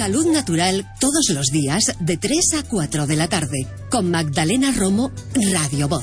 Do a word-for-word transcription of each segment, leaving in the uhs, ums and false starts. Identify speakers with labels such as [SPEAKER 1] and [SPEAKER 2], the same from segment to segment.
[SPEAKER 1] Salud Natural todos los días de tres a cuatro de la tarde. Con Magdalena Romo, Radio Voz.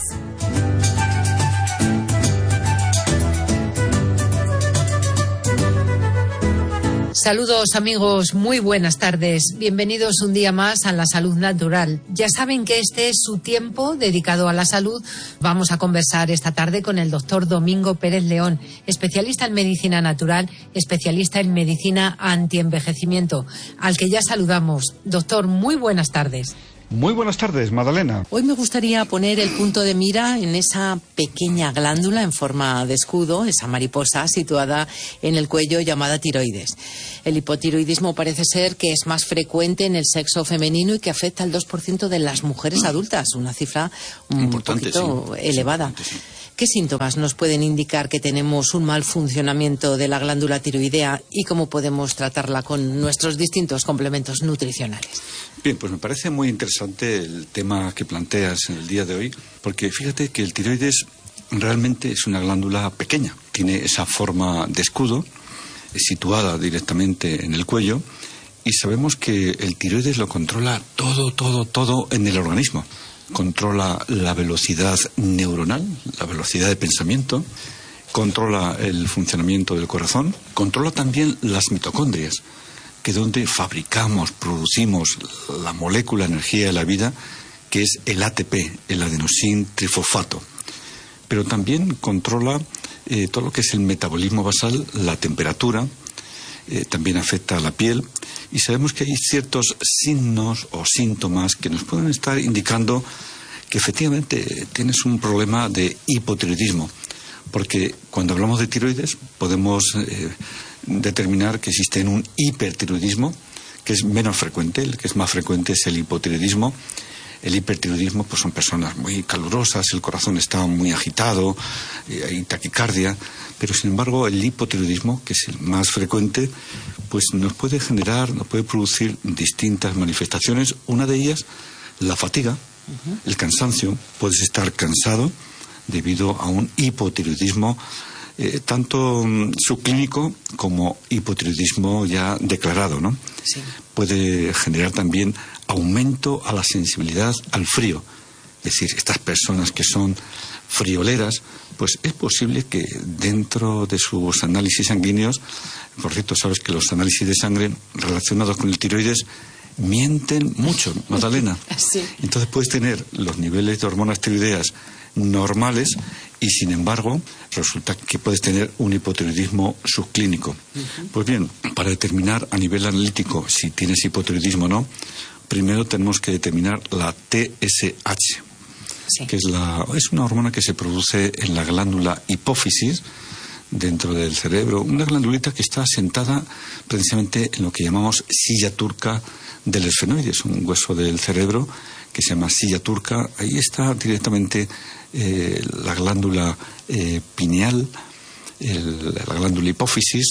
[SPEAKER 2] Saludos amigos, muy buenas tardes. Bienvenidos un día más a la Salud Natural. Ya saben que este es su tiempo dedicado a la salud. Vamos a conversar esta tarde con el doctor Domingo Pérez León, especialista en medicina natural, especialista en medicina antienvejecimiento, al que ya saludamos. Doctor, muy buenas tardes.
[SPEAKER 3] Muy buenas tardes, Magdalena.
[SPEAKER 2] Hoy me gustaría poner el punto de mira en esa pequeña glándula en forma de escudo, esa mariposa situada en el cuello llamada tiroides. El hipotiroidismo parece ser que es más frecuente en el sexo femenino y que afecta al dos por ciento de las mujeres adultas, una cifra un
[SPEAKER 3] Importante,
[SPEAKER 2] poquito
[SPEAKER 3] sí.
[SPEAKER 2] elevada.
[SPEAKER 3] Sí.
[SPEAKER 2] ¿Qué síntomas nos pueden indicar que tenemos un mal funcionamiento de la glándula tiroidea y cómo podemos tratarla con nuestros distintos complementos nutricionales?
[SPEAKER 3] Bien, pues me parece muy interesante el tema que planteas en el día de hoy, porque fíjate que el tiroides realmente es una glándula pequeña, tiene esa forma de escudo, es situada directamente en el cuello, y sabemos que el tiroides lo controla todo, todo, todo en el organismo. Controla la velocidad neuronal, la velocidad de pensamiento, controla el funcionamiento del corazón, controla también las mitocondrias, que es donde fabricamos, producimos la molécula energía de la vida, que es el A T P, el adenosín trifosfato. Pero también controla eh, todo lo que es el metabolismo basal, la temperatura, eh, también afecta a la piel. Y sabemos que hay ciertos signos o síntomas que nos pueden estar indicando que efectivamente tienes un problema de hipotiroidismo. Porque cuando hablamos de tiroides podemos eh, determinar que existe un hipertiroidismo, que es menos frecuente. El que es más frecuente es el hipotiroidismo. El hipertiroidismo pues son personas muy calurosas, el corazón está muy agitado, eh, hay taquicardia, pero sin embargo el hipotiroidismo, que es el más frecuente, pues nos puede generar, nos puede producir distintas manifestaciones. Una de ellas, la fatiga, uh-huh. el cansancio. Puedes estar cansado debido a un hipotiroidismo, eh, tanto um, subclínico como hipotiroidismo ya declarado, ¿no?
[SPEAKER 2] Sí.
[SPEAKER 3] Puede generar también aumento a la sensibilidad al frío. Es decir, estas personas que son frioleras, pues es posible que dentro de sus análisis sanguíneos, por cierto, sabes que los análisis de sangre relacionados con el tiroides mienten mucho, Magdalena.
[SPEAKER 2] Sí.
[SPEAKER 3] Entonces puedes tener los niveles de hormonas tiroideas normales y sin embargo resulta que puedes tener un hipotiroidismo subclínico. Uh-huh. Pues bien, para determinar a nivel analítico si tienes hipotiroidismo o no, primero tenemos que determinar la T S H, sí. que es, la, es una hormona que se produce en la glándula hipófisis dentro del cerebro, una glandulita que está sentada precisamente en lo que llamamos silla turca del esfenoide, es un hueso del cerebro que se llama silla turca. Ahí está directamente eh, la glándula eh, pineal, el, la glándula hipófisis,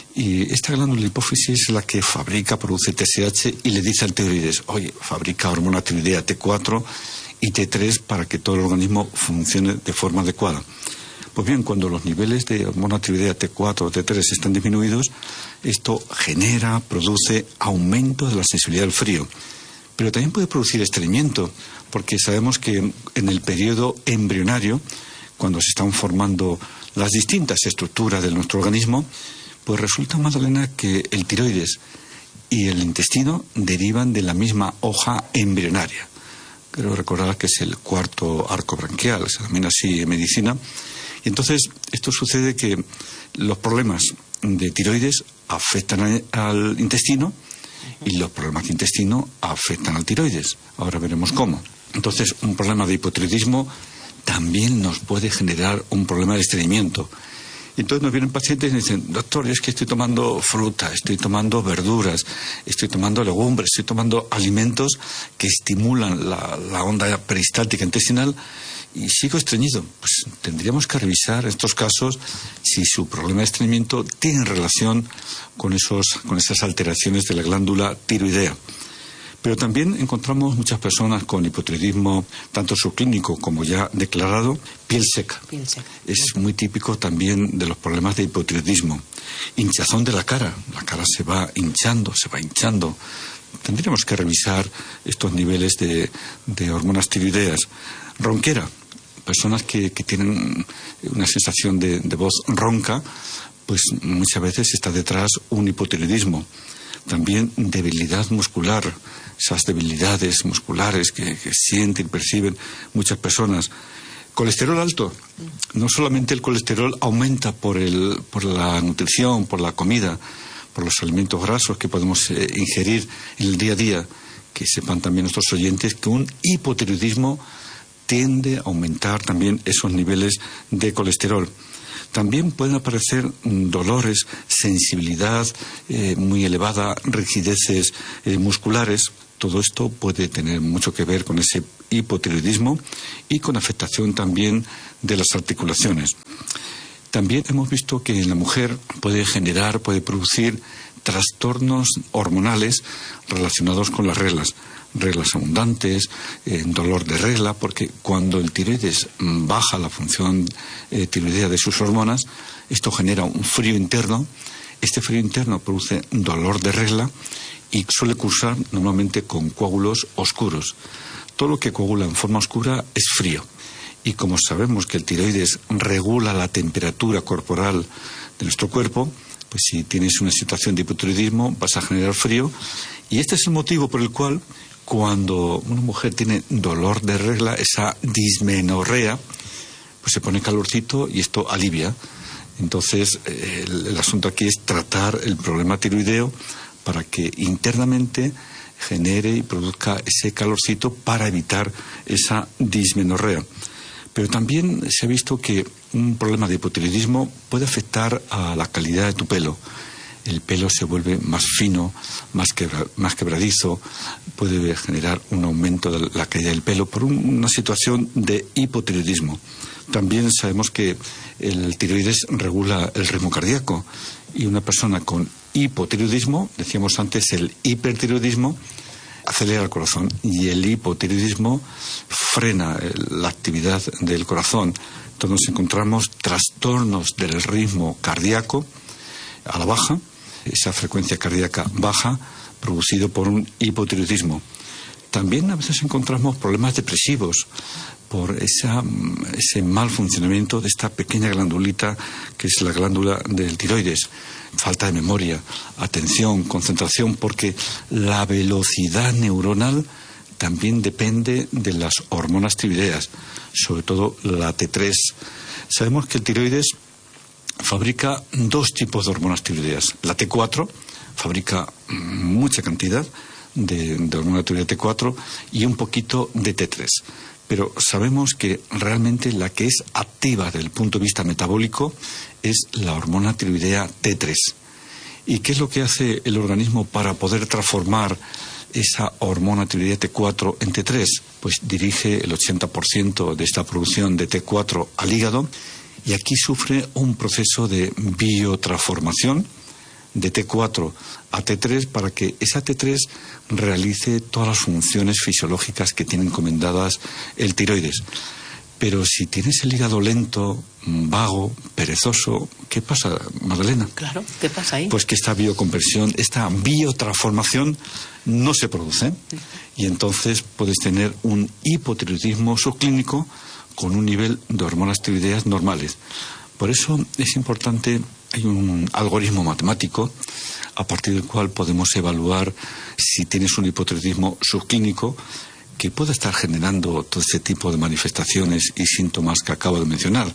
[SPEAKER 3] y esta glándula hipófisis es la que fabrica, produce T S H y le dice al tiroides, oye, fabrica hormona tiroidea T cuatro y T tres para que todo el organismo funcione de forma adecuada. Pues bien, cuando los niveles de hormona tiroidea T cuatro o T tres están disminuidos, esto genera, produce aumento de la sensibilidad al frío. Pero también puede producir estreñimiento, porque sabemos que en el periodo embrionario, cuando se están formando las distintas estructuras de nuestro organismo, pues resulta, Magdalena, que el tiroides y el intestino derivan de la misma hoja embrionaria. Creo recordar que es el cuarto arco branquial, se denomina así en medicina. Y entonces, esto sucede que los problemas de tiroides afectan al intestino y los problemas de intestino afectan al tiroides. Ahora veremos cómo. Entonces, un problema de hipotiroidismo también nos puede generar un problema de estreñimiento. Y entonces nos vienen pacientes y nos dicen, doctor, es que estoy tomando fruta, estoy tomando verduras, estoy tomando legumbres, estoy tomando alimentos que estimulan la, la onda peristaltica intestinal y sigo estreñido. Pues tendríamos que revisar en estos casos si su problema de estreñimiento tiene relación con, esos, con esas alteraciones de la glándula tiroidea. Pero también encontramos muchas personas con hipotiroidismo, tanto subclínico como ya declarado, piel seca.
[SPEAKER 2] Piel seca.
[SPEAKER 3] Es muy típico también de los problemas de hipotiroidismo. Hinchazón de la cara, la cara se va hinchando, se va hinchando. Tendríamos que revisar estos niveles de, de hormonas tiroideas. Ronquera, personas que, que tienen una sensación de, de voz ronca, pues muchas veces está detrás un hipotiroidismo. También debilidad muscular, esas debilidades musculares que, que sienten y perciben muchas personas. Colesterol alto. No solamente el colesterol aumenta por, el, por la nutrición, por la comida, por los alimentos grasos que podemos eh, ingerir en el día a día, que sepan también nuestros oyentes que un hipotiroidismo tiende a aumentar también esos niveles de colesterol. También pueden aparecer dolores, sensibilidad eh, muy elevada, rigideces eh, musculares. Todo esto puede tener mucho que ver con ese hipotiroidismo y con afectación también de las articulaciones. También hemos visto que en la mujer puede generar, puede producir trastornos hormonales relacionados con las reglas. Reglas abundantes, eh, dolor de regla, porque cuando el tiroides baja la función eh, tiroidea de sus hormonas, esto genera un frío interno. Este frío interno produce dolor de regla y suele cursar normalmente con coágulos oscuros. Todo lo que coagula en forma oscura es frío. Y como sabemos que el tiroides regula la temperatura corporal de nuestro cuerpo, pues si tienes una situación de hipotiroidismo vas a generar frío. Y este es el motivo por el cual cuando una mujer tiene dolor de regla, esa dismenorrea, pues se pone calorcito y esto alivia. Entonces el, el asunto aquí es tratar el problema tiroideo para que internamente genere y produzca ese calorcito para evitar esa dismenorrea. Pero también se ha visto que un problema de hipotiroidismo puede afectar a la calidad de tu pelo. El pelo se vuelve más fino, más, quebra, más quebradizo, puede generar un aumento de la calidad del pelo por un, una situación de hipotiroidismo. También sabemos que el tiroides regula el ritmo cardíaco y una persona con hipotiroidismo, decíamos antes el hipertiroidismo, acelera el corazón y el hipotiroidismo frena la actividad del corazón. Entonces nos encontramos trastornos del ritmo cardíaco a la baja, esa frecuencia cardíaca baja producido por un hipotiroidismo. También a veces encontramos problemas depresivos por esa, ese mal funcionamiento de esta pequeña glandulita que es la glándula del tiroides. Falta de memoria, atención, concentración, porque la velocidad neuronal también depende de las hormonas tiroideas, sobre todo la T tres. Sabemos que el tiroides fabrica dos tipos de hormonas tiroideas. La T cuatro fabrica mucha cantidad de, de hormona tiroidea T cuatro y un poquito de T tres. Pero sabemos que realmente la que es activa desde el punto de vista metabólico es la hormona tiroidea T tres. ¿Y qué es lo que hace el organismo para poder transformar esa hormona tiroidea T cuatro en T tres? Pues dirige el ochenta por ciento de esta producción de T cuatro al hígado y aquí sufre un proceso de biotransformación de T cuatro a T tres para que esa T tres realice todas las funciones fisiológicas que tiene encomendadas el tiroides. Pero si tienes el hígado lento, vago, perezoso, ¿qué pasa, Magdalena?
[SPEAKER 2] Claro, ¿qué pasa ahí?
[SPEAKER 3] Pues que esta bioconversión, esta biotransformación no se produce y entonces puedes tener un hipotiroidismo subclínico con un nivel de hormonas tiroideas normales. Por eso es importante, hay un algoritmo matemático a partir del cual podemos evaluar si tienes un hipotiroidismo subclínico que puede estar generando todo ese tipo de manifestaciones y síntomas que acabo de mencionar.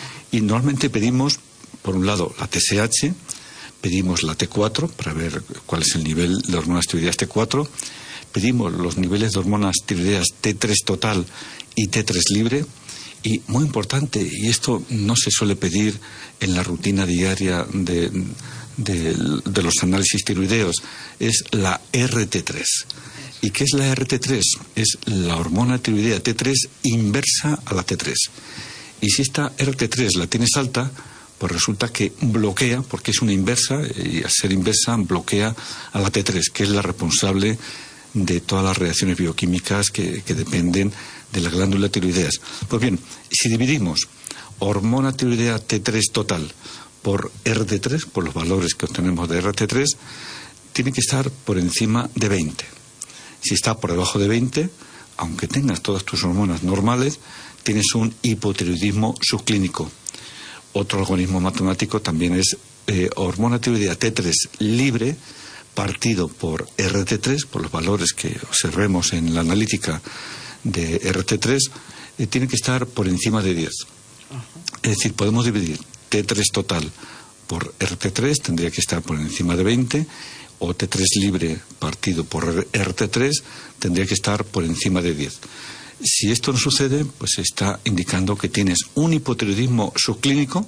[SPEAKER 3] Y normalmente pedimos, por un lado, la T S H, pedimos la T cuatro para ver cuál es el nivel de hormonas tiroideas T cuatro, pedimos los niveles de hormonas tiroideas T tres total y T tres libre, y muy importante, y esto no se suele pedir en la rutina diaria de, de, de los análisis tiroideos, es la R T tres. ¿Y qué es la R T tres? Es la hormona tiroidea T tres inversa a la T tres. Y si esta R T tres la tienes alta, pues resulta que bloquea, porque es una inversa, y al ser inversa bloquea a la T tres, que es la responsable de todas las reacciones bioquímicas que, que dependen de la glándula tiroideas. Pues bien, si dividimos hormona tiroidea T tres total por R T tres, por los valores que obtenemos de R T tres, tiene que estar por encima de veinte. Si está por debajo de veinte, aunque tengas todas tus hormonas normales, tienes un hipotiroidismo subclínico. Otro algoritmo matemático también es eh, hormona tiroidea T tres libre partido por R T tres, por los valores que observemos en la analítica de R T tres, eh, tiene que estar por encima de diez. Es decir, podemos dividir T tres total por R T tres, tendría que estar por encima de veinte, o T tres libre partido por R T tres, tendría que estar por encima de diez. Si esto no sucede, pues está indicando que tienes un hipotiroidismo subclínico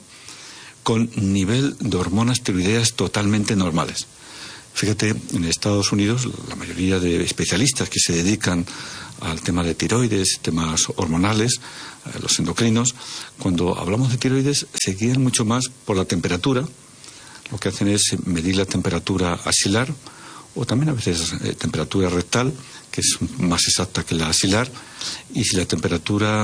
[SPEAKER 3] con nivel de hormonas tiroideas totalmente normales. Fíjate, en Estados Unidos la mayoría de especialistas que se dedican al tema de tiroides, temas hormonales, los endocrinos, cuando hablamos de tiroides se guían mucho más por la temperatura. Lo que hacen es medir la temperatura axilar o también a veces eh, temperatura rectal, que es más exacta que la axilar, y si la temperatura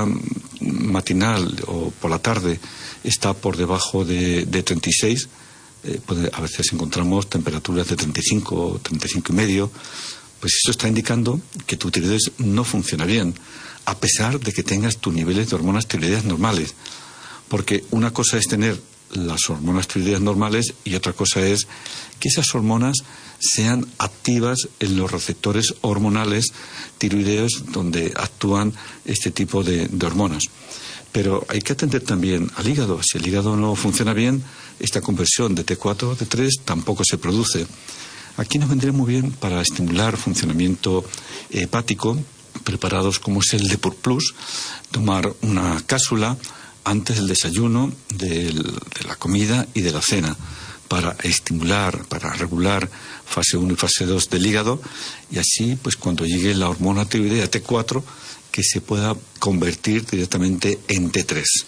[SPEAKER 3] matinal o por la tarde está por debajo de, de treinta y seis, eh, puede, a veces encontramos temperaturas de treinta y cinco o treinta y cinco y medio, pues eso está indicando que tu tiroides no funciona bien, a pesar de que tengas tus niveles de hormonas tiroideas normales, porque una cosa es tener las hormonas tiroideas normales y otra cosa es que esas hormonas sean activas en los receptores hormonales tiroideos donde actúan este tipo de, de hormonas. Pero hay que atender también al hígado. Si el hígado no funciona bien, esta conversión de T cuatro a T tres tampoco se produce. Aquí nos vendría muy bien para estimular funcionamiento hepático preparados como es el Depur Plus, tomar una cápsula antes del desayuno, del, de la comida y de la cena, para estimular, para regular fase uno y fase dos del hígado, y así, pues cuando llegue la hormona tiroidea T cuatro, que se pueda convertir directamente en T tres.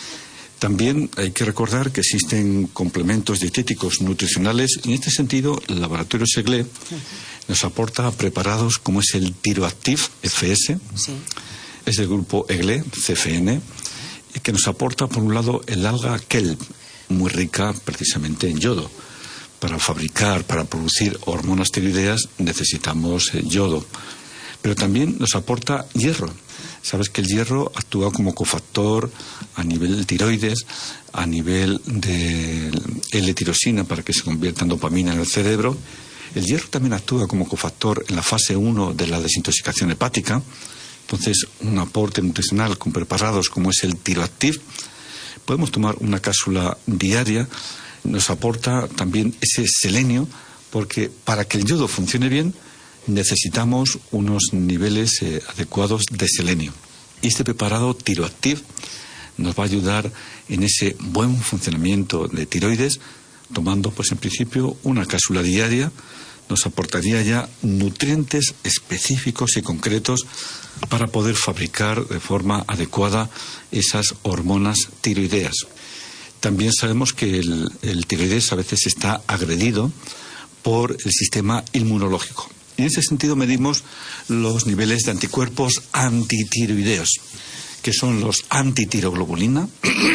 [SPEAKER 3] También hay que recordar que existen complementos dietéticos nutricionales, y en este sentido el laboratorio Segle nos aporta preparados como es el Tiroactive F S, sí. Es del grupo Egle, C F N, que nos aporta por un lado el alga kelp, muy rica precisamente en yodo. Para fabricar, para producir hormonas tiroideas necesitamos yodo. Pero también nos aporta hierro. Sabes que el hierro actúa como cofactor a nivel de tiroides, a nivel de L-tirosina para que se convierta en dopamina en el cerebro. El hierro también actúa como cofactor en la fase uno de la desintoxicación hepática. Entonces, un aporte nutricional con preparados como es el Tiroactive. Podemos tomar una cápsula diaria. Nos aporta también ese selenio, porque para que el yodo funcione bien necesitamos unos niveles eh, adecuados de selenio. Y este preparado Tiroactive nos va a ayudar en ese buen funcionamiento de tiroides, tomando pues en principio una cápsula diaria. Nos aportaría ya nutrientes específicos y concretos para poder fabricar de forma adecuada esas hormonas tiroideas. También sabemos que el, el tiroides a veces está agredido por el sistema inmunológico. Y en ese sentido medimos los niveles de anticuerpos antitiroideos, que son los antitiroglobulina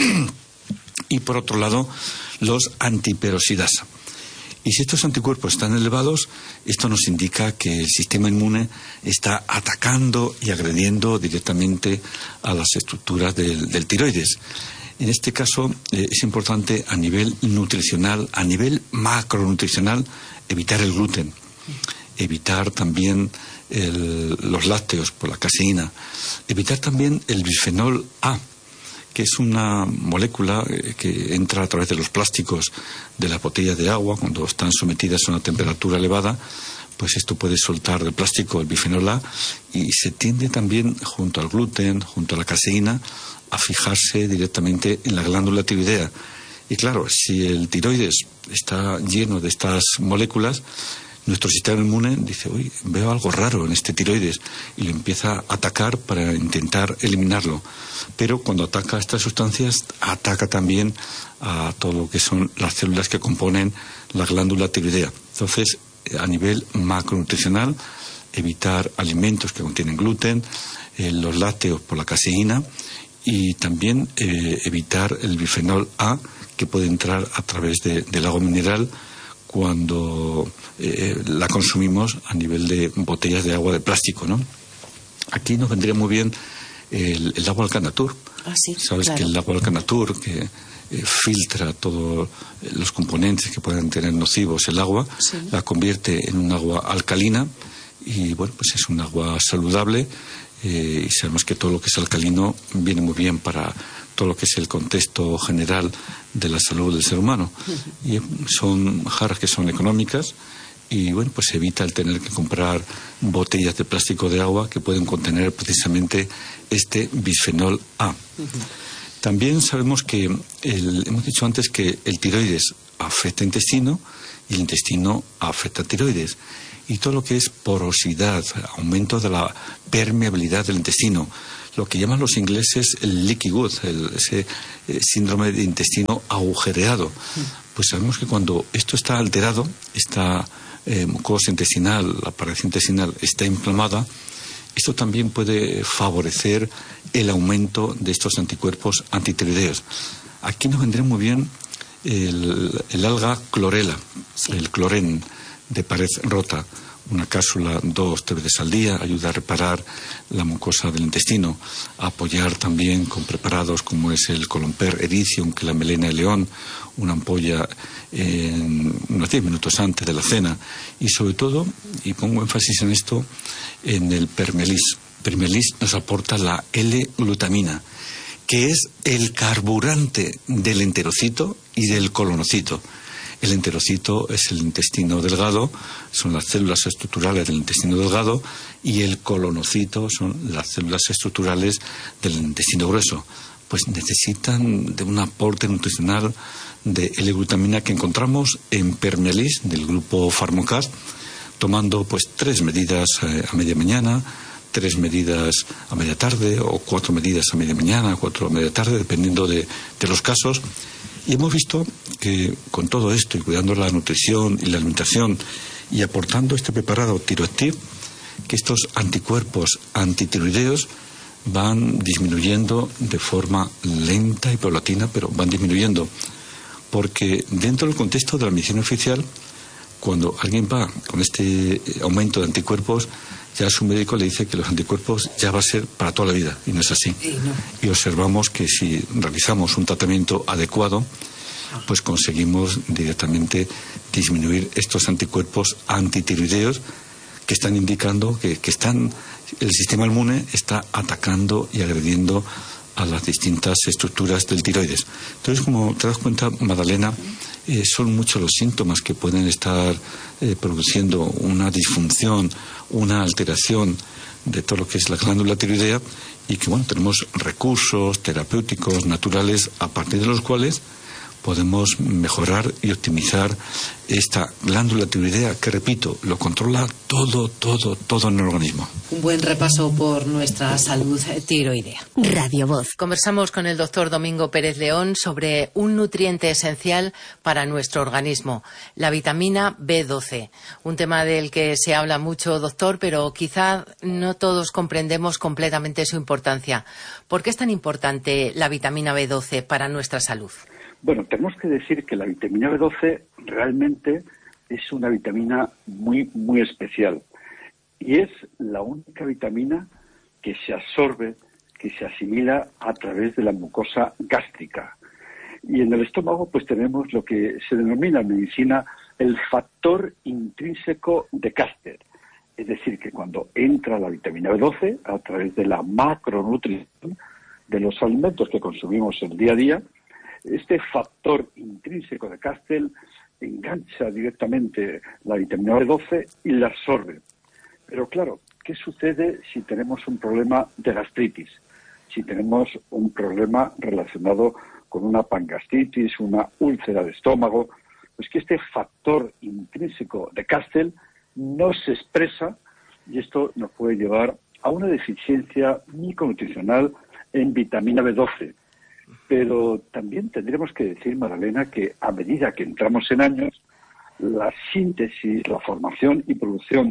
[SPEAKER 3] y por otro lado los antiperoxidasa. Y si estos anticuerpos están elevados, esto nos indica que el sistema inmune está atacando y agrediendo directamente a las estructuras del, del tiroides. En este caso eh, es importante a nivel nutricional, a nivel macronutricional, evitar el gluten, evitar también el, los lácteos por la caseína, evitar también el bisfenol A, que es una molécula que entra a través de los plásticos de las botellas de agua cuando están sometidas a una temperatura elevada, pues esto puede soltar del plástico el bifenol A y se tiende también junto al gluten, junto a la caseína, a fijarse directamente en la glándula tiroidea. Y claro, si el tiroides está lleno de estas moléculas, nuestro sistema inmune dice, uy, veo algo raro en este tiroides, y lo empieza a atacar para intentar eliminarlo. Pero cuando ataca estas sustancias, ataca también a todo lo que son las células que componen la glándula tiroidea. Entonces, a nivel macronutricional, evitar alimentos que contienen gluten, eh, los lácteos por la caseína y también eh, evitar el bifenol A, que puede entrar a través de, del agua mineral cuando eh, la consumimos a nivel de botellas de agua de plástico, ¿no? Aquí nos vendría muy bien el, el agua Alcanatur.
[SPEAKER 2] Ah, sí,
[SPEAKER 3] Sabes
[SPEAKER 2] claro.
[SPEAKER 3] que el agua Alcanatur, que eh, filtra todos los componentes que puedan tener nocivos el agua,
[SPEAKER 2] sí.
[SPEAKER 3] la convierte en un agua alcalina y, bueno, pues es un agua saludable eh, y sabemos que todo lo que es alcalino viene muy bien para todo lo que es el contexto general de la salud del ser humano. Uh-huh. Y son jarras que son económicas y, bueno, pues evita el tener que comprar botellas de plástico de agua que pueden contener precisamente este bisfenol A. Uh-huh. También sabemos que, el, hemos dicho antes que el tiroides afecta al intestino y el intestino afecta al tiroides. Y todo lo que es porosidad, aumento de la permeabilidad del intestino, lo que llaman los ingleses el leaky gut, el, ese eh, síndrome de intestino agujereado. Pues sabemos que cuando esto está alterado, esta eh, mucosa intestinal, la pared intestinal está inflamada, esto también puede favorecer el aumento de estos anticuerpos antitiroideos. Aquí nos vendría muy bien el, el alga clorela, sí. el cloren de pared rota. Una cápsula dos, tres veces al día ayuda a reparar la mucosa del intestino, a apoyar también con preparados como es el Colomper Ericium, que la melena de león, una ampolla en unos diez minutos antes de la cena y sobre todo, y pongo énfasis en esto, en el Permelis. Permelis nos aporta la L-glutamina, que es el carburante del enterocito y del colonocito. El enterocito es el intestino delgado, son las células estructurales del intestino delgado, y el colonocito son las células estructurales del intestino grueso. Pues necesitan de un aporte nutricional de L-glutamina que encontramos en Permelis del grupo Pharmacast, tomando pues tres medidas eh, a media mañana, tres medidas a media tarde o cuatro medidas a media mañana, cuatro a media tarde, dependiendo de, de los casos. Y hemos visto que con todo esto y cuidando la nutrición y la alimentación y aportando este preparado Tiroactiv, que estos anticuerpos antitiroideos van disminuyendo de forma lenta y paulatina, pero van disminuyendo. Porque dentro del contexto de la medicina oficial, cuando alguien va con este aumento de anticuerpos, ya su médico le dice que los anticuerpos ya va a ser para toda la vida, y no es así.
[SPEAKER 2] Sí, no.
[SPEAKER 3] Y observamos que si realizamos un tratamiento adecuado, pues conseguimos directamente disminuir estos anticuerpos antitiroideos que están indicando que, que están, el sistema inmune está atacando y agrediendo a las distintas estructuras del tiroides. Entonces, como te das cuenta, Magdalena, eh, son muchos los síntomas que pueden estar eh, produciendo una disfunción, una alteración de todo lo que es la glándula tiroidea y que, bueno, tenemos recursos terapéuticos naturales a partir de los cuales podemos mejorar y optimizar esta glándula tiroidea que, repito, lo controla todo, todo, todo en el organismo.
[SPEAKER 2] Un buen repaso por nuestra salud tiroidea.
[SPEAKER 1] Radio Voz.
[SPEAKER 2] Conversamos con el doctor Domingo Pérez León sobre un nutriente esencial para nuestro organismo, la vitamina B doce. Un tema del que se habla mucho, doctor, pero quizá no todos comprendemos completamente su importancia. ¿Por qué es tan importante la vitamina B doce para nuestra salud?
[SPEAKER 4] Bueno, tenemos que decir que la vitamina B doce realmente es una vitamina muy, muy especial. Y es la única vitamina que se absorbe, que se asimila a través de la mucosa gástrica. Y en el estómago pues tenemos lo que se denomina en medicina el factor intrínseco de Caster. Es decir, que cuando entra la vitamina B doce a través de la macronutrición de los alimentos que consumimos el día a día, este factor intrínseco de Caster engancha directamente la vitamina B doce y la absorbe. Pero claro, ¿qué sucede si tenemos un problema de gastritis? Si tenemos un problema relacionado con una pangastritis, una úlcera de estómago, pues que este factor intrínseco de Caster no se expresa y esto nos puede llevar a una deficiencia micronutricional en vitamina B doce. Pero también tendremos que decir, Magdalena, que a medida que entramos en años, la síntesis, la formación y producción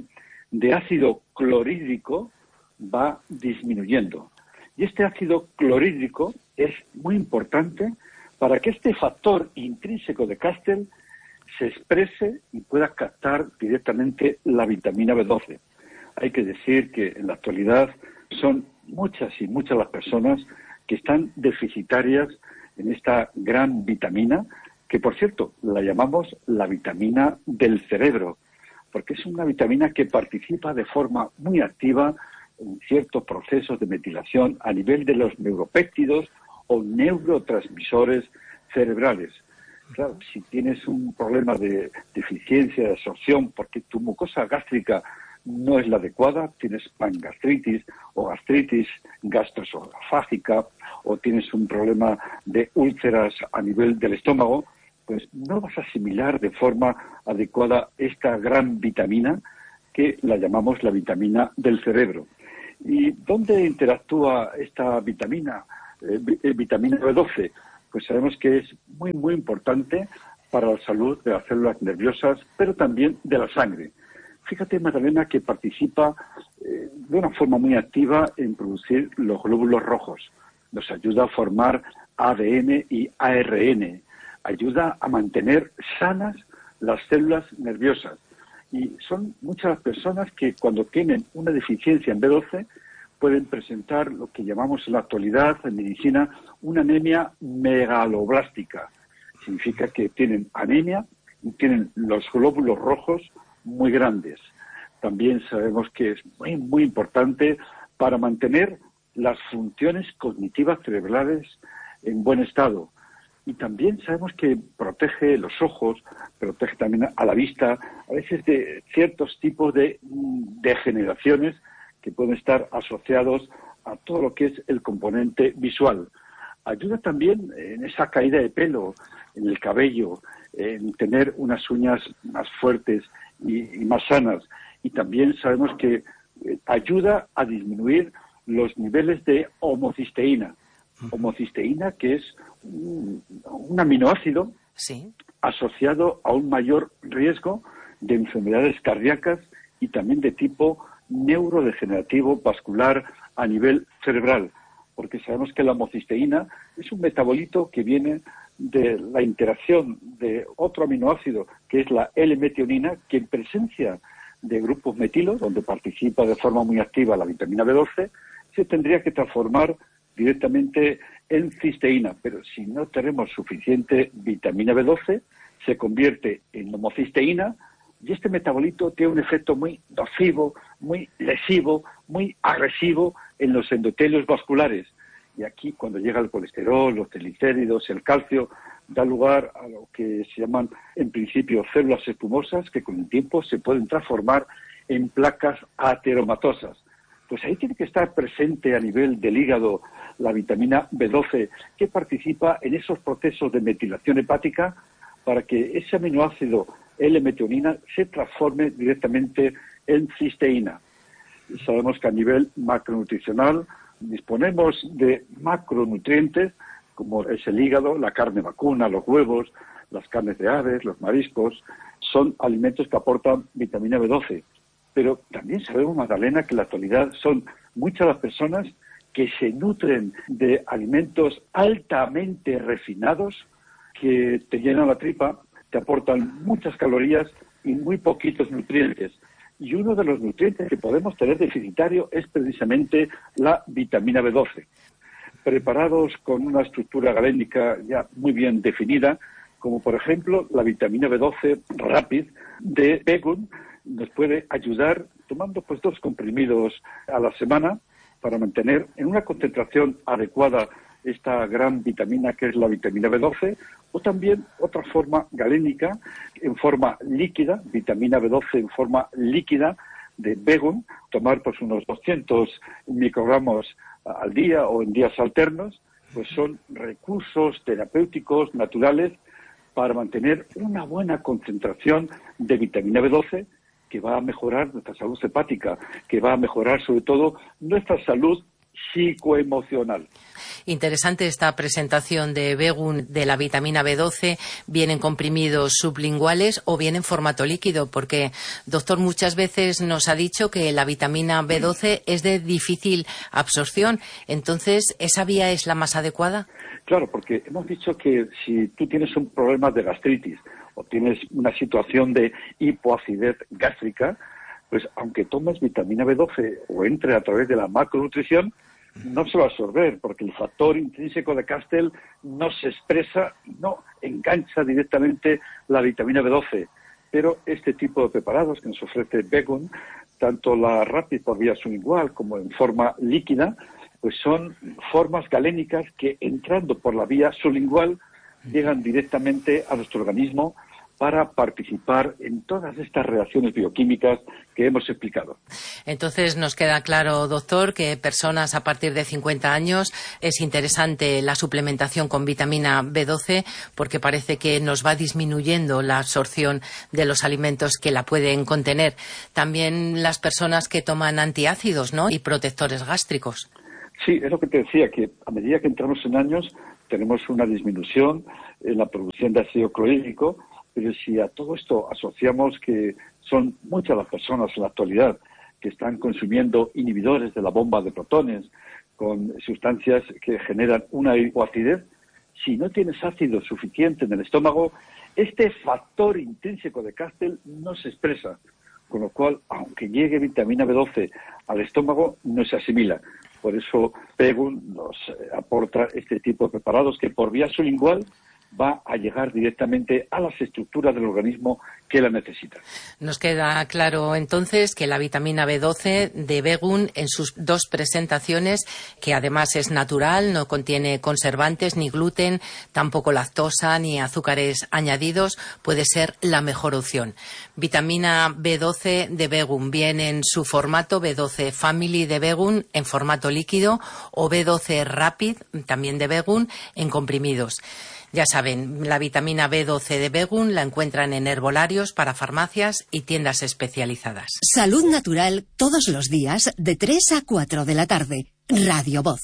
[SPEAKER 4] de ácido clorhídrico va disminuyendo. Y este ácido clorhídrico es muy importante para que este factor intrínseco de Castel se exprese y pueda captar directamente la vitamina B doce. Hay que decir que en la actualidad son muchas y muchas las personas que están deficitarias en esta gran vitamina, que por cierto la llamamos la vitamina del cerebro, porque es una vitamina que participa de forma muy activa en ciertos procesos de metilación a nivel de los neuropéptidos o neurotransmisores cerebrales. Claro, si tienes un problema de deficiencia de absorción porque tu mucosa gástrica no es la adecuada, tienes pangastritis o gastritis gastroesofágica o tienes un problema de úlceras a nivel del estómago, pues no vas a asimilar de forma adecuada esta gran vitamina que la llamamos la vitamina del cerebro. ¿Y dónde interactúa esta vitamina, eh, vitamina B doce? Pues sabemos que es muy, muy importante para la salud de las células nerviosas, pero también de la sangre. Fíjate, Magdalena, que participa eh, de una forma muy activa en producir los glóbulos rojos. Nos ayuda a formar A D N y A R N. Ayuda a mantener sanas las células nerviosas. Y son muchas las personas que cuando tienen una deficiencia en B doce pueden presentar lo que llamamos en la actualidad, en medicina, una anemia megaloblástica. Significa que tienen anemia y tienen los glóbulos rojos muy grandes. También sabemos que es muy, muy importante para mantener las funciones cognitivas cerebrales en buen estado. Y también sabemos que protege los ojos, protege también a la vista, a veces de ciertos tipos de degeneraciones que pueden estar asociados a todo lo que es el componente visual. Ayuda también en esa caída de pelo, en el cabello, en tener unas uñas más fuertes y, y más sanas. Y también sabemos que eh, ayuda a disminuir los niveles de homocisteína. Homocisteína, que es un, un aminoácido sí. asociado a un mayor riesgo de enfermedades cardíacas y también de tipo neurodegenerativo vascular a nivel cerebral, porque sabemos que la homocisteína es un metabolito que viene de la interacción de otro aminoácido, que es la L-metionina, que en presencia de grupos metilos, donde participa de forma muy activa la vitamina B doce, se tendría que transformar directamente en cisteína, pero si no tenemos suficiente vitamina B doce, se convierte en homocisteína y este metabolito tiene un efecto muy nocivo, muy lesivo, muy agresivo en los endotelios vasculares. Y aquí, cuando llega el colesterol, los triglicéridos, el calcio, da lugar a lo que se llaman, en principio, células espumosas que con el tiempo se pueden transformar en placas ateromatosas. Pues ahí tiene que estar presente a nivel del hígado la vitamina B doce, que participa en esos procesos de metilación hepática para que ese aminoácido L-metionina se transforme directamente en cisteína. Y sabemos que a nivel macronutricional disponemos de macronutrientes, como es el hígado, la carne vacuna, los huevos, las carnes de aves, los mariscos, son alimentos que aportan vitamina B doce. Pero también sabemos, Magdalena, que en la actualidad son muchas las personas que se nutren de alimentos altamente refinados que te llenan la tripa, te aportan muchas calorías y muy poquitos nutrientes. Y uno de los nutrientes que podemos tener deficitario es precisamente la vitamina B doce. Preparados con una estructura galénica ya muy bien definida, como por ejemplo la vitamina B doce Rapid de Begun, nos puede ayudar tomando pues dos comprimidos a la semana para mantener en una concentración adecuada esta gran vitamina que es la vitamina B doce, o también otra forma galénica en forma líquida, vitamina B doce en forma líquida de Begun, tomar pues unos doscientos microgramos al día o en días alternos, pues son recursos terapéuticos naturales para mantener una buena concentración de vitamina B doce que va a mejorar nuestra salud hepática, que va a mejorar sobre todo nuestra salud psicoemocional.
[SPEAKER 2] Interesante esta presentación de Begun de la vitamina B doce. ¿Vienen comprimidos sublinguales o viene en formato líquido? Porque, doctor, muchas veces nos ha dicho que la vitamina B doce es de difícil absorción. Entonces, ¿esa vía es la más adecuada?
[SPEAKER 4] Claro, porque hemos dicho que si tú tienes un problema de gastritis o tienes una situación de hipoacidez gástrica, pues aunque tomes vitamina B doce o entre a través de la macronutrición, no se va a absorber, porque el factor intrínseco de Castell no se expresa, no engancha directamente la vitamina B doce. Pero este tipo de preparados que nos ofrece Begun, tanto la Rapid por vía sublingual como en forma líquida, pues son formas galénicas que, entrando por la vía sublingual, llegan directamente a nuestro organismo para participar en todas estas reacciones bioquímicas que hemos explicado.
[SPEAKER 2] Entonces nos queda claro, doctor, que personas a partir de cincuenta años es interesante la suplementación con vitamina B doce porque parece que nos va disminuyendo la absorción de los alimentos que la pueden contener. También las personas que toman antiácidos, ¿no?, y protectores gástricos.
[SPEAKER 4] Sí, es lo que te decía, que a medida que entramos en años tenemos una disminución en la producción de ácido clorhídrico. Pero si a todo esto asociamos que son muchas las personas en la actualidad que están consumiendo inhibidores de la bomba de protones con sustancias que generan una hipoacidez, si no tienes ácido suficiente en el estómago, este factor intrínseco de Castell no se expresa, con lo cual, aunque llegue vitamina B doce al estómago, no se asimila. Por eso Begun nos aporta este tipo de preparados que por vía sublingual va a llegar directamente a las estructuras del organismo que la necesitan.
[SPEAKER 2] Nos queda claro entonces que la vitamina B doce de Begun en sus dos presentaciones, que además es natural, no contiene conservantes ni gluten, tampoco lactosa ni azúcares añadidos, puede ser la mejor opción. Vitamina B doce de Begun viene en su formato B doce Family de Begun en formato líquido o B doce Rapid también de Begun en comprimidos. Ya saben, la vitamina B doce de Begun la encuentran en herbolarios, para farmacias y tiendas especializadas.
[SPEAKER 1] Salud Natural todos los días de tres a cuatro de la tarde. Radio Voz.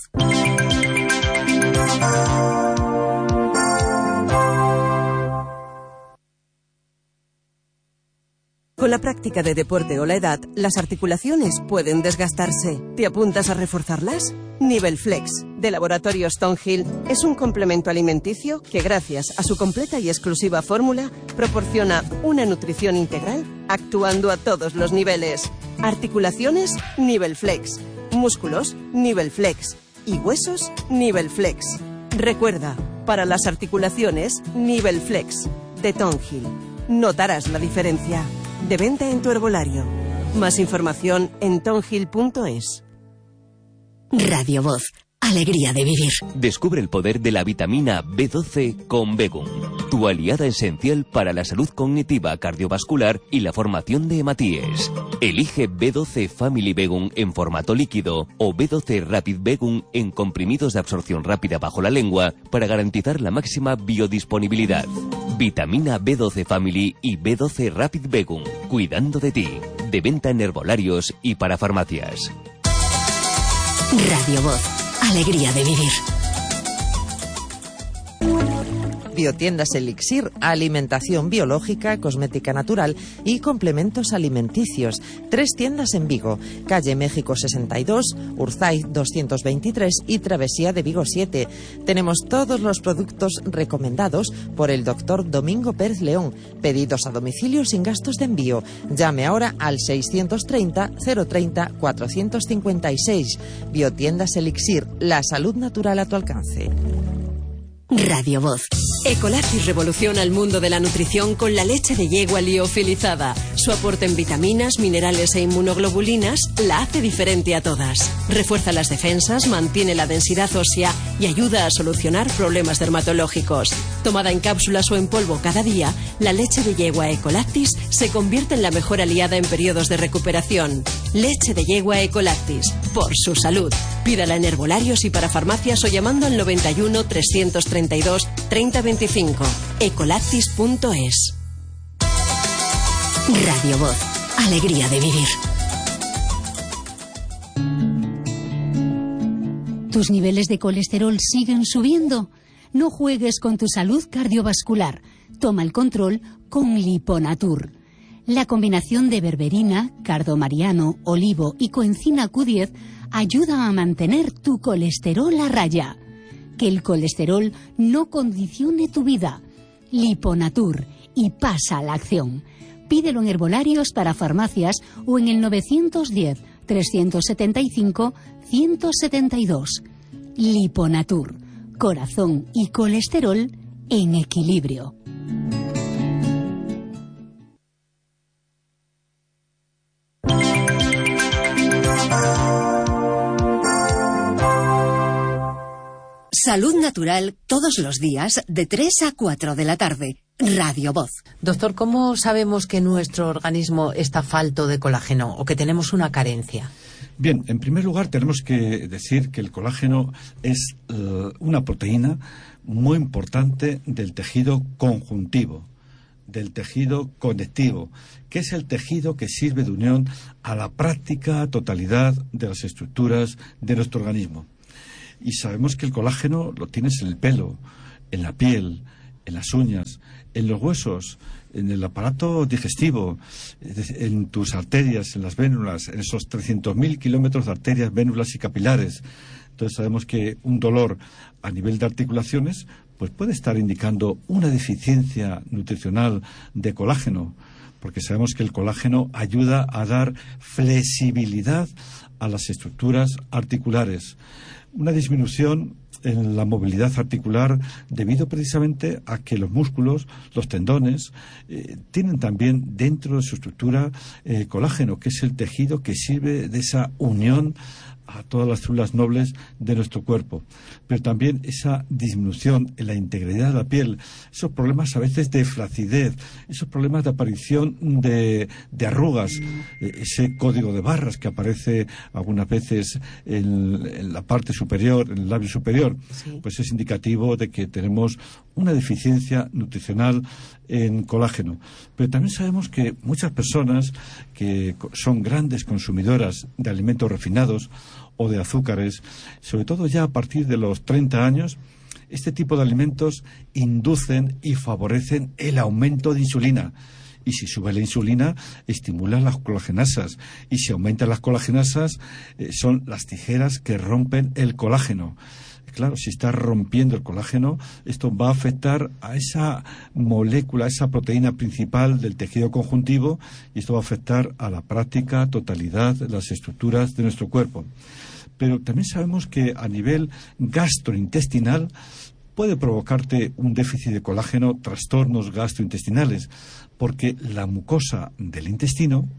[SPEAKER 5] Con la práctica de deporte o la edad, las articulaciones pueden desgastarse. ¿Te apuntas a reforzarlas? Nivelflex, de Laboratorios Stonehill, es un complemento alimenticio que, gracias a su completa y exclusiva fórmula, proporciona una nutrición integral actuando a todos los niveles. Articulaciones, Nivelflex. Músculos, Nivelflex. Y huesos, Nivelflex. Recuerda, para las articulaciones, Nivelflex, de Stonehill. Notarás la diferencia. De venta en tu herbolario. Más información en tonhill punto es.
[SPEAKER 1] Radio Voz. Alegría de vivir.
[SPEAKER 6] Descubre el poder de la vitamina B doce con Begun, tu aliada esencial para la salud cognitiva, cardiovascular y la formación de hematíes. Elige B doce Family Begun en formato líquido o B doce Rapid Begun en comprimidos de absorción rápida bajo la lengua para garantizar la máxima biodisponibilidad. Vitamina B doce Family y B doce Rapid Begun, cuidando de ti. De venta en herbolarios y para farmacias.
[SPEAKER 1] Radio Voz. Alegría de vivir.
[SPEAKER 7] Biotiendas Elixir, alimentación biológica, cosmética natural y complementos alimenticios. Tres tiendas en Vigo, calle México sesenta y dos, Urzaiz doscientos veintitrés y Travesía de Vigo siete. Tenemos todos los productos recomendados por el doctor Domingo Pérez León. Pedidos a domicilio sin gastos de envío. Llame ahora al seiscientos treinta, cero treinta, cuatrocientos cincuenta y seis. Biotiendas Elixir, la salud natural a tu alcance.
[SPEAKER 1] Radio Voz.
[SPEAKER 5] Ecolactis revoluciona el mundo de la nutrición con la leche de yegua liofilizada. Su aporte en vitaminas, minerales e inmunoglobulinas la hace diferente a todas. Refuerza las defensas, mantiene la densidad ósea y ayuda a solucionar problemas dermatológicos. Tomada en cápsulas o en polvo cada día, la leche de yegua Ecolactis se convierte en la mejor aliada en periodos de recuperación. Leche de yegua Ecolactis, por su salud. Pídala en herbolarios y para farmacias o llamando al noventa y uno, trescientos treinta y dos, treinta veinticinco. ecolactis punto es.
[SPEAKER 1] Radio Voz. Alegría de vivir.
[SPEAKER 8] ¿Tus niveles de colesterol siguen subiendo? No juegues con tu salud cardiovascular. Toma el control con Liponatur. La combinación de berberina, cardomariano, olivo y coenzima Q diez ayuda a mantener tu colesterol a raya. Que el colesterol no condicione tu vida. Liponatur, y pasa a la acción. Pídelo en herbolarios para farmacias o en el nueve uno cero, tres siete cinco, uno siete dos. Liponatur, corazón y colesterol en equilibrio.
[SPEAKER 1] Salud Natural todos los días de tres a cuatro de la tarde. Radio Voz.
[SPEAKER 2] Doctor, ¿cómo sabemos que nuestro organismo está falto de colágeno o que tenemos una carencia?
[SPEAKER 3] Bien, en primer lugar tenemos que decir que el colágeno es uh, una proteína muy importante del tejido conjuntivo, del tejido conectivo, que es el tejido que sirve de unión a la práctica totalidad de las estructuras de nuestro organismo. Y sabemos que el colágeno lo tienes en el pelo, en la piel, en las uñas, en los huesos, en el aparato digestivo, en tus arterias, en las vénulas, en esos trescientos mil kilómetros de arterias, vénulas y capilares. Entonces sabemos que un dolor a nivel de articulaciones pues puede estar indicando una deficiencia nutricional de colágeno, porque sabemos que el colágeno ayuda a dar flexibilidad a las estructuras articulares. Una disminución en la movilidad articular debido precisamente a que los músculos, los tendones, eh, tienen también dentro de su estructura eh, colágeno, que es el tejido que sirve de esa unión a todas las células nobles de nuestro cuerpo. Pero también esa disminución en la integridad de la piel, esos problemas a veces de flacidez, esos problemas de aparición de, de arrugas, eh, ese código de barras que aparece algunas veces en, en la parte superior, en el labio superior, sí. Pues es indicativo de que tenemos una deficiencia nutricional en colágeno. Pero también sabemos que muchas personas que son grandes consumidoras de alimentos refinados o de azúcares, sobre todo ya a partir de los treinta años, este tipo de alimentos inducen y favorecen el aumento de insulina. Y si sube la insulina, estimulan las colagenasas. Y si aumentan las colagenasas, eh, son las tijeras que rompen el colágeno. Claro, si está rompiendo el colágeno, esto va a afectar a esa molécula, a esa proteína principal del tejido conjuntivo, y esto va a afectar a la práctica totalidad de las estructuras de nuestro cuerpo. Pero también sabemos que a nivel gastrointestinal puede provocarte un déficit de colágeno, trastornos gastrointestinales, porque la mucosa del intestino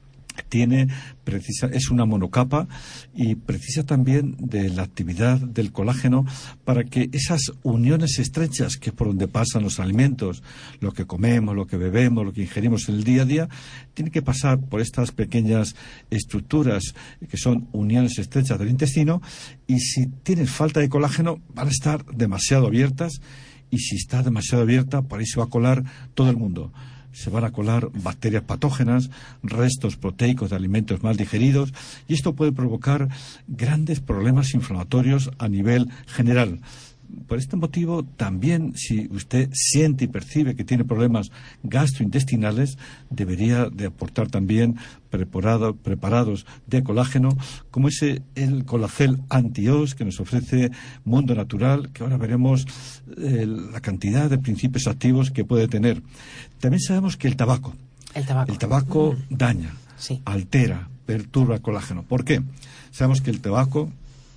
[SPEAKER 3] tiene precisa, es una monocapa y precisa también de la actividad del colágeno para que esas uniones estrechas, que es por donde pasan los alimentos, lo que comemos, lo que bebemos, lo que ingerimos en el día a día, tiene que pasar por estas pequeñas estructuras que son uniones estrechas del intestino, y si tienes falta de colágeno van a estar demasiado abiertas, y si está demasiado abierta, por ahí se va a colar todo el mundo. Se van a colar bacterias patógenas, restos proteicos de alimentos mal digeridos, y esto puede provocar grandes problemas inflamatorios a nivel general. Por este motivo, también, si usted siente y percibe que tiene problemas gastrointestinales, debería de aportar también preparado, preparados de colágeno, como ese el Colacel Anti-Os que nos ofrece Mundo Natural, que ahora veremos eh, la cantidad de principios activos que puede tener. También sabemos que el tabaco,
[SPEAKER 2] el tabaco,
[SPEAKER 3] el tabaco mm. daña,
[SPEAKER 2] sí.
[SPEAKER 3] altera, perturba el colágeno. ¿Por qué? Sabemos que el tabaco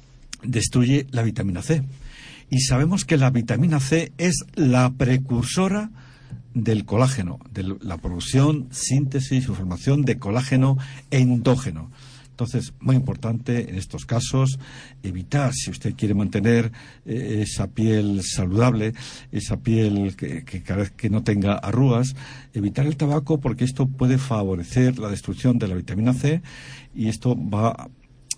[SPEAKER 3] destruye la vitamina C. Y sabemos que la vitamina C es la precursora del colágeno, de la producción, síntesis y formación de colágeno endógeno. Entonces, muy importante en estos casos evitar, si usted quiere mantener eh, esa piel saludable, esa piel que, que cada vez que no tenga arrugas, evitar el tabaco, porque esto puede favorecer la destrucción de la vitamina C, y esto va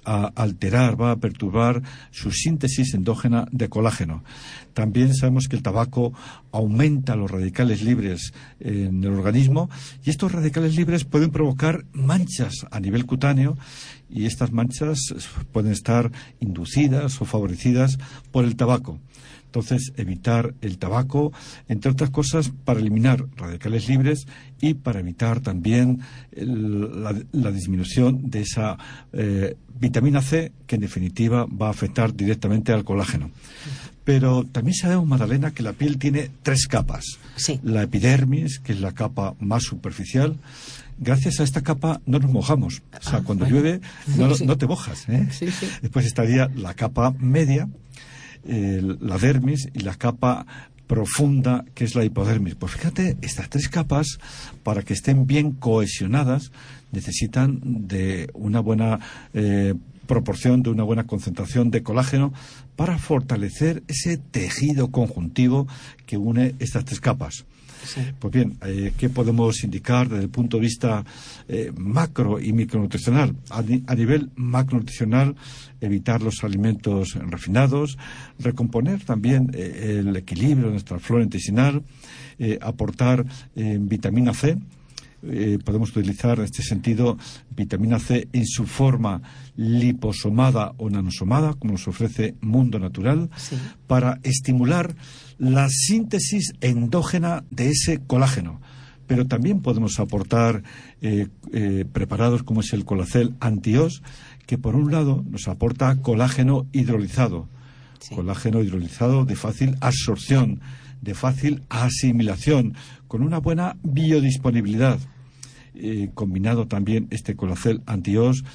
[SPEAKER 3] a alterar, va a perturbar su síntesis endógena de colágeno. También sabemos que el tabaco aumenta los radicales libres en el organismo y estos radicales libres pueden provocar manchas a nivel cutáneo y estas manchas pueden estar inducidas o favorecidas por el tabaco. Entonces, evitar el tabaco, entre otras cosas, para eliminar radicales libres y para evitar también el, la, la disminución de esa eh, vitamina C, que en definitiva va a afectar directamente al colágeno. Pero también sabemos, Magdalena, que la piel tiene tres capas.
[SPEAKER 2] Sí.
[SPEAKER 3] La epidermis, que es la capa más superficial. Gracias a esta capa no nos mojamos. O sea,
[SPEAKER 2] ah,
[SPEAKER 3] cuando
[SPEAKER 2] bueno.
[SPEAKER 3] llueve no,
[SPEAKER 2] sí.
[SPEAKER 3] no te mojas, ¿eh?
[SPEAKER 2] Sí, sí.
[SPEAKER 3] Después estaría la capa media, Eh, la dermis, y la capa profunda, que es la hipodermis. Pues fíjate, estas tres capas, para que estén bien cohesionadas, necesitan de una buena eh, proporción, de una buena concentración de colágeno para fortalecer ese tejido conjuntivo que une estas tres capas.
[SPEAKER 2] Sí.
[SPEAKER 3] Pues bien, eh, ¿qué podemos indicar desde el punto de vista eh, macro y micronutricional? A, a nivel macronutricional, evitar los alimentos refinados, recomponer también eh, el equilibrio de nuestra flora intestinal, eh, aportar eh, vitamina C. Eh, podemos utilizar en este sentido vitamina C en su forma liposomada o nanosomada, como nos ofrece Mundo Natural,
[SPEAKER 2] sí.
[SPEAKER 3] para estimular la síntesis endógena de ese colágeno. Pero también podemos aportar eh, eh, preparados como es el Colacel Anti-Os, que por un lado nos aporta colágeno hidrolizado, sí. colágeno hidrolizado de fácil absorción, de fácil asimilación, con una buena biodisponibilidad. Eh, combinado también este Colacel Anti-Os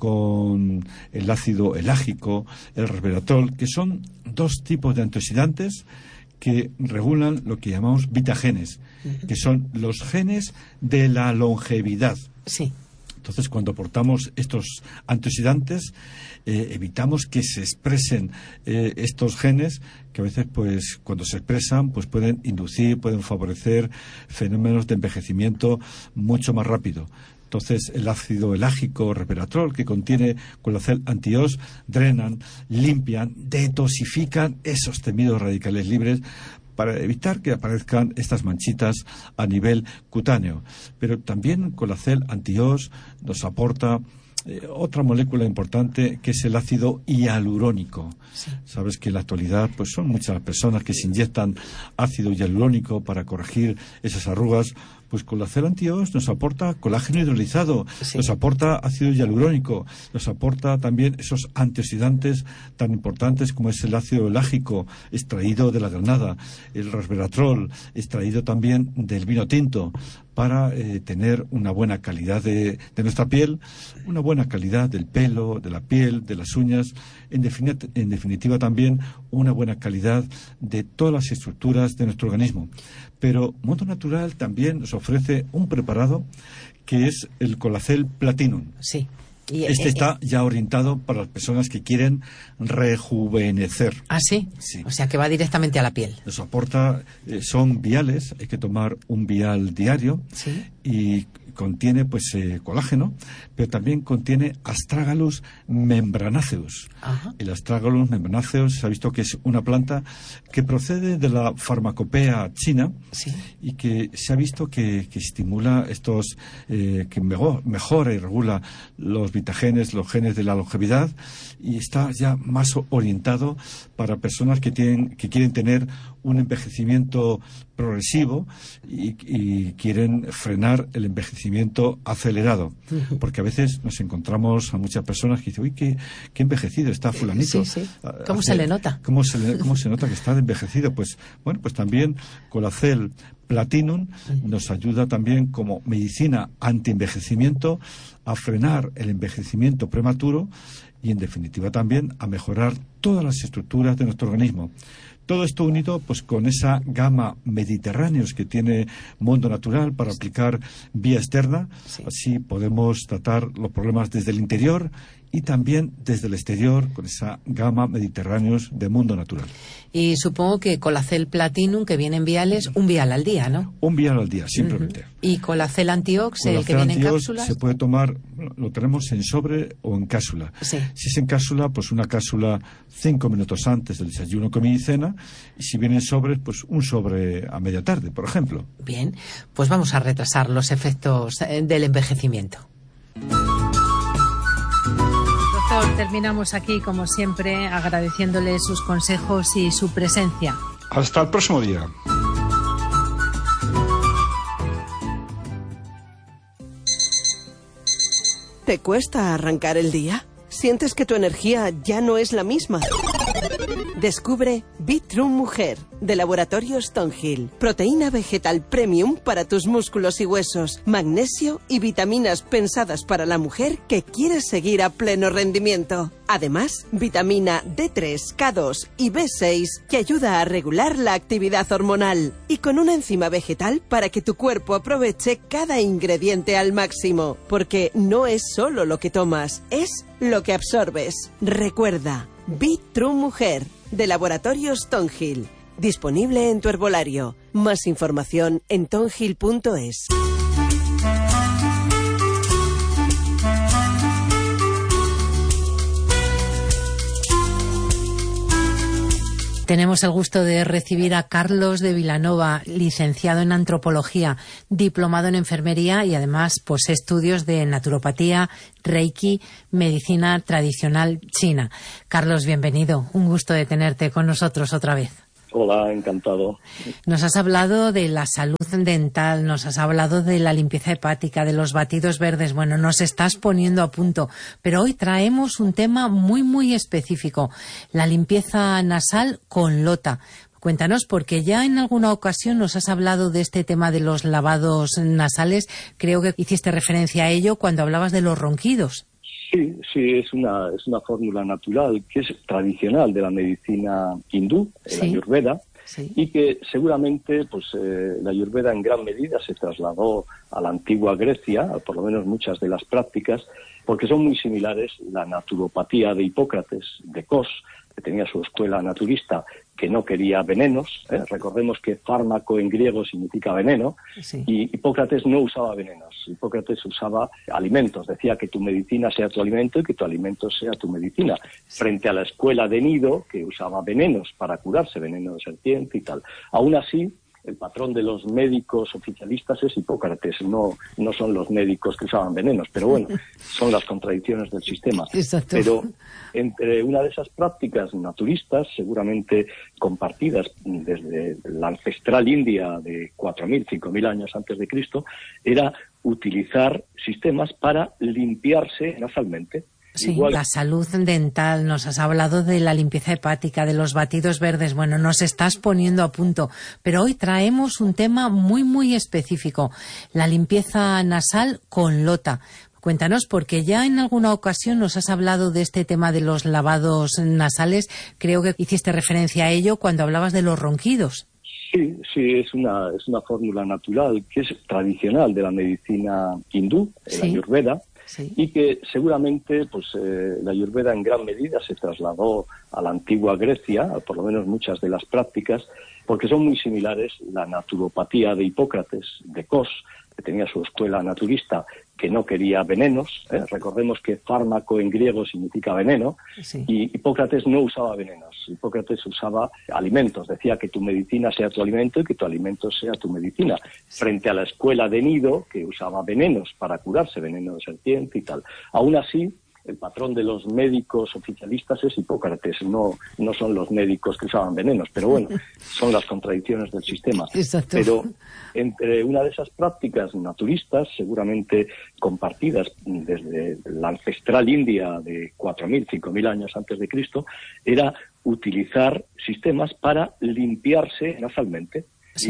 [SPEAKER 3] con el ácido elágico, el resveratrol, que son dos tipos de antioxidantes que regulan lo que llamamos vitagenes, uh-huh. que son los genes de la longevidad.
[SPEAKER 2] Sí.
[SPEAKER 3] Entonces, cuando aportamos estos antioxidantes, eh, evitamos que se expresen eh, estos genes, que a veces, pues, cuando se expresan, pues pueden inducir, pueden favorecer fenómenos de envejecimiento mucho más rápido. Entonces, el ácido elágico resveratrol, que contiene Colacel Anti-Os, drenan, limpian, detoxifican esos temidos radicales libres para evitar que aparezcan estas manchitas a nivel cutáneo. Pero también Colacel Anti-Os nos aporta eh, otra molécula importante, que es el ácido hialurónico. Sí. Sabes que en la actualidad pues son muchas personas que se inyectan ácido hialurónico para corregir esas arrugas. Pues Colacel Anti-Os nos aporta colágeno hidrolizado, sí. nos aporta ácido hialurónico, nos aporta también esos antioxidantes tan importantes como es el ácido elágico, extraído de la granada, el resveratrol, extraído también del vino tinto, para eh, tener una buena calidad de, de nuestra piel, una buena calidad del pelo, de la piel, de las uñas, en, definit- en definitiva también una buena calidad de todas las estructuras de nuestro organismo. Pero Mundo Natural también nos ofrece un preparado que es el Colacel Platinum.
[SPEAKER 2] Sí. Y,
[SPEAKER 3] este
[SPEAKER 2] eh,
[SPEAKER 3] está ya orientado para las personas que quieren rejuvenecer.
[SPEAKER 2] ¿Ah, sí?
[SPEAKER 3] Sí.
[SPEAKER 2] O sea, que va directamente a la piel.
[SPEAKER 3] Nos aporta, eh, son viales, hay que tomar un vial diario.
[SPEAKER 2] Sí.
[SPEAKER 3] Y contiene pues eh, colágeno, pero también contiene Astragalus membranaceus.
[SPEAKER 2] Ajá.
[SPEAKER 3] El Astragalus membranaceus se ha visto que es una planta que procede de la farmacopea china,
[SPEAKER 2] sí.
[SPEAKER 3] y que se ha visto que, que estimula estos, eh, que mejor, mejora y regula los vitagenes, los genes de la longevidad, y está ya más orientado para personas que tienen, que quieren tener un envejecimiento progresivo y, y quieren frenar el envejecimiento acelerado. Uh-huh. Porque a veces nos encontramos a muchas personas que dicen, uy, qué, qué envejecido está fulanito.
[SPEAKER 2] Sí, sí. ¿Cómo
[SPEAKER 3] Hace,
[SPEAKER 2] se le nota?
[SPEAKER 3] ¿cómo se, le, ¿Cómo se nota que está envejecido? Pues, bueno, pues también Colacel Platinum uh-huh. nos ayuda también como medicina anti-envejecimiento a frenar el envejecimiento prematuro y, en definitiva, también a mejorar todas las estructuras de nuestro organismo. Todo esto unido pues con esa gama Mediterráneos que tiene Mundo Natural para aplicar vía externa. Sí. Así podemos tratar los problemas desde el interior y también desde el exterior con esa gama Mediterráneos de Mundo Natural.
[SPEAKER 2] Y supongo que Colacel Platinum, que viene en viales, un vial al día, ¿no?
[SPEAKER 3] Un vial al día, simplemente.
[SPEAKER 2] Uh-huh. ¿Y Colacel Antiox,
[SPEAKER 3] Colacel
[SPEAKER 2] el que viene
[SPEAKER 3] Antiox
[SPEAKER 2] en cápsulas?
[SPEAKER 3] Se puede tomar, lo tenemos en sobre o en cápsula.
[SPEAKER 2] Sí.
[SPEAKER 3] Si es en cápsula, pues una cápsula cinco minutos antes del desayuno, comida y cena. Y si viene en sobre, pues un sobre a media tarde, por ejemplo.
[SPEAKER 2] Bien, pues vamos a retrasar los efectos del envejecimiento. Doctor, terminamos aquí, como siempre, agradeciéndole sus consejos y su presencia.
[SPEAKER 3] Hasta el próximo día.
[SPEAKER 5] ¿Te cuesta arrancar el día? ¿Sientes que tu energía ya no es la misma? Descubre Bitrun Mujer, de Laboratorio Stonehill. Proteína vegetal premium para tus músculos y huesos, magnesio y vitaminas pensadas para la mujer que quiere seguir a pleno rendimiento. Además, vitamina D tres, K dos y B seis que ayuda a regular la actividad hormonal. Y con una enzima vegetal para que tu cuerpo aproveche cada ingrediente al máximo. Porque no es solo lo que tomas, es lo que absorbes. Recuerda, Bitrun Mujer, de Laboratorio Stonehill. Disponible en tu herbolario. Más información en tonhill punto es.
[SPEAKER 2] Tenemos el gusto de recibir a Carlos de Vilanova, licenciado en antropología, diplomado en enfermería y además posee estudios de naturopatía, reiki, medicina tradicional china. Carlos, bienvenido. Un gusto de tenerte con nosotros otra vez.
[SPEAKER 9] Hola, encantado.
[SPEAKER 2] Nos has hablado de la salud dental, nos has hablado de la limpieza hepática, de los batidos verdes. Bueno, nos estás poniendo a punto. Pero hoy traemos un tema muy, muy específico. La limpieza nasal con lota. Cuéntanos, porque ya en alguna ocasión nos has hablado de este tema de los lavados nasales. Creo que hiciste referencia a ello cuando hablabas de los ronquidos.
[SPEAKER 9] Sí, sí, es una, es una fórmula natural que es tradicional de la medicina hindú, sí. La Ayurveda, sí. Y que seguramente pues eh, la Ayurveda en gran medida se trasladó a la antigua Grecia, por lo menos muchas de las prácticas, porque son muy similares la naturopatía de Hipócrates, de Kos, que tenía su escuela naturista, que no quería venenos. ¿eh? Recordemos que fármaco en griego significa veneno, sí. Y Hipócrates no usaba venenos. Hipócrates usaba alimentos. Decía que tu medicina sea tu alimento y que tu alimento sea tu medicina. Sí. Frente a la escuela de Nido, que usaba venenos para curarse, veneno de serpiente y tal. Aún así, el patrón de los médicos oficialistas es Hipócrates, no, no son los médicos que usaban venenos, pero bueno, son las contradicciones del sistema.
[SPEAKER 2] Exacto.
[SPEAKER 9] Pero entre una de esas prácticas naturistas, seguramente compartidas desde la ancestral India de cuatro mil, cinco mil años antes de Cristo, era utilizar sistemas para limpiarse nasalmente.
[SPEAKER 2] Sí,
[SPEAKER 9] Igual.
[SPEAKER 2] La salud dental, nos has hablado de la limpieza hepática, de los batidos verdes. Bueno, nos estás poniendo a punto. Pero hoy traemos un tema muy, muy específico. La limpieza nasal con lota. Cuéntanos, porque ya en alguna ocasión nos has hablado de este tema de los lavados nasales. Creo que hiciste referencia a ello cuando hablabas de los ronquidos.
[SPEAKER 9] Sí, sí, es una, es una fórmula natural que es tradicional de la medicina hindú, sí. La Ayurveda. Sí. Y que seguramente pues eh, la Ayurveda en gran medida se trasladó a la antigua Grecia, por lo menos muchas de las prácticas, porque son muy similares la naturopatía de Hipócrates, de Kos, que tenía su escuela naturista, que no quería venenos. ¿eh? Recordemos que fármaco en griego significa veneno, sí. Y Hipócrates no usaba venenos. Hipócrates usaba alimentos. Decía que tu medicina sea tu alimento y que tu alimento sea tu medicina. Sí. Frente a la escuela de Nido, que usaba venenos para curarse, veneno de serpiente y tal. Aún así, el patrón de los médicos oficialistas es Hipócrates, no, no son los médicos que usaban venenos, pero bueno, son las contradicciones del sistema.
[SPEAKER 2] Exacto.
[SPEAKER 9] Pero entre una de esas prácticas naturistas, seguramente compartidas desde la ancestral India de cuatro mil, cinco mil años antes de Cristo, era utilizar sistemas para limpiarse nasalmente.